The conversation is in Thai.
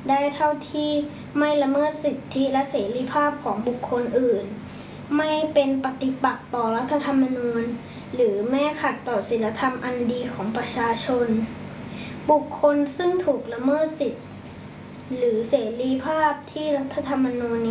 ได้เท่าที่ไม่ละเมิดสิทธิและเสรีภาพของบุคคลอื่นไม่เป็นปฏิปักษ์ต่อรัฐธรรมนูญหรือแม้ขัดต่อศีลธรรมอันดีของประชาชนบุคคลซึ่งถูกละเมิดสิทธิหรือเสรีภาพที่รัฐธรรมนูญนี้